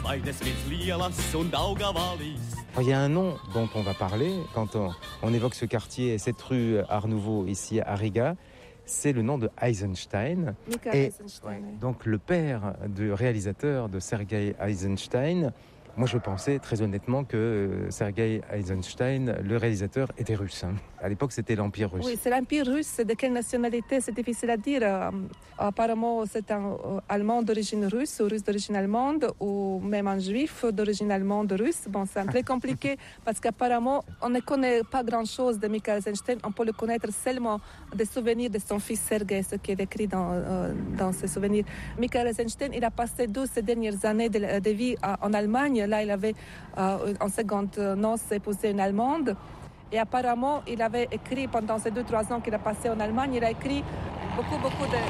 Il y a un nom dont on va parler quand on évoque ce quartier et cette rue Art Nouveau ici à Riga. C'est le nom de Eisenstein. Eisenstein. Donc le père du réalisateur de Sergei Eisenstein. Moi, je pensais très honnêtement que Sergei Eisenstein, le réalisateur, était russe. À l'époque, c'était l'Empire russe. Oui, c'est l'Empire russe. De quelle nationalité, c'est difficile à dire. Apparemment, c'est un Allemand d'origine russe ou russe d'origine allemande ou même un Juif d'origine allemande russe. Bon, c'est très compliqué parce qu'apparemment, on ne connaît pas grand-chose de Michael Eisenstein. On peut le connaître seulement des souvenirs de son fils Sergei, ce qui est écrit dans ses souvenirs. Michael Eisenstein, il a passé 12 dernières années de vie en Allemagne. Là, il avait en seconde noces épousé une Allemande. Et apparemment, il avait écrit, pendant ces 2-3 ans qu'il a passé en Allemagne, il a écrit beaucoup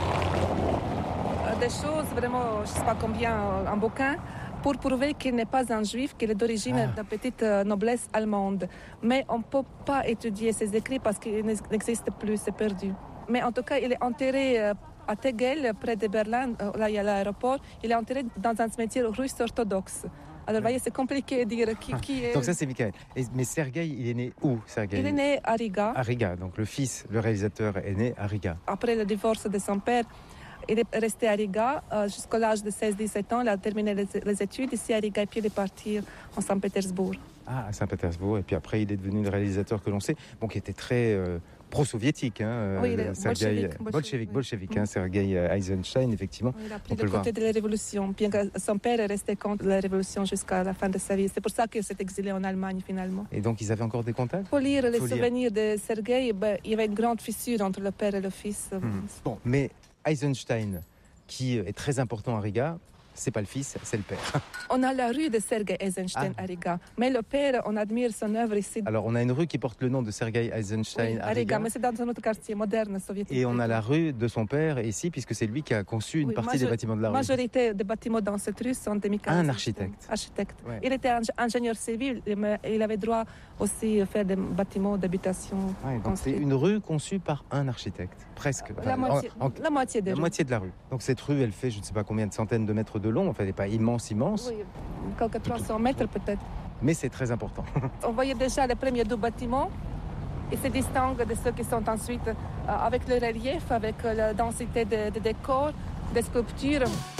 de choses, vraiment, je ne sais pas combien, en bouquin, pour prouver qu'il n'est pas un juif, qu'il est d'origine de petite noblesse allemande. Mais on ne peut pas étudier ses écrits parce qu'il n'existe plus, c'est perdu. Mais en tout cas, il est enterré à Tegel, près de Berlin, là il y a l'aéroport. Il est enterré dans un cimetière russe orthodoxe. Alors, vous voyez, c'est compliqué de dire qui est... Donc ça, c'est Michael. Mais Sergei, il est né où, Sergei ? Il est né à Riga. À Riga, donc le fils, le réalisateur, est né à Riga. Après le divorce de son père, il est resté à Riga jusqu'à l'âge de 16-17 ans. Il a terminé les études ici à Riga et puis il est parti en Saint-Pétersbourg. Ah, à Saint-Pétersbourg. Et puis après, il est devenu le réalisateur que l'on sait, qui était très pro-soviétique. Oui, bolchevique, Sergei Eisenstein, effectivement. Il a pris le côté de la révolution, bien que son père est resté contre la révolution jusqu'à la fin de sa vie. C'est pour ça qu'il s'est exilé en Allemagne, finalement. Et donc, ils avaient encore des contacts ? Pour lire les souvenirs de Sergei, il y avait une grande fissure entre le père et le fils. Bon, mais Eisenstein, qui est très important à Riga, c'est pas le fils, c'est le père. On a la rue de Sergei Eisenstein à Riga, mais le père, on admire son œuvre ici. Alors, on a une rue qui porte le nom de Sergei Eisenstein à Riga. Mais c'est dans un autre quartier moderne soviétique. Et on a la rue de son père ici, puisque c'est lui qui a conçu une partie des bâtiments de la rue. La majorité des bâtiments dans cette rue sont des Michael Eisenstein. Architecte. Ouais. Il était ingénieur civil, mais il avait droit aussi à faire des bâtiments d'habitation. Ouais, donc c'est une rue conçue par un architecte, presque. La moitié de la rue. Donc cette rue, elle fait je ne sais pas combien de centaines de mètres de long. Enfin, elle n'est pas immense. Oui, quelques 300 mètres peut-être. Mais c'est très important. On voyait déjà les premiers 2 bâtiments et se distinguent de ceux qui sont ensuite avec le relief, avec la densité des décors, des sculptures.